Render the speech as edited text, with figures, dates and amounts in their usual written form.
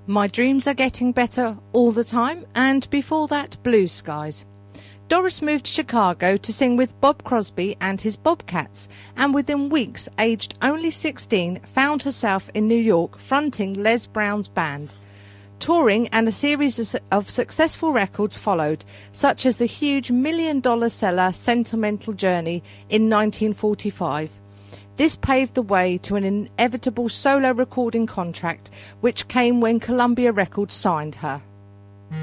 My Dreams Are Getting Better All the Time, and before that, Blue Skies. Doris moved to Chicago to sing with Bob Crosby and his Bobcats, and within weeks, aged only 16, found herself in New York fronting Les Brown's band. Touring and a series of successful records followed, such as the huge million-dollar seller Sentimental Journey in 1945. This paved the way to an inevitable solo recording contract, which came when Columbia Records signed her.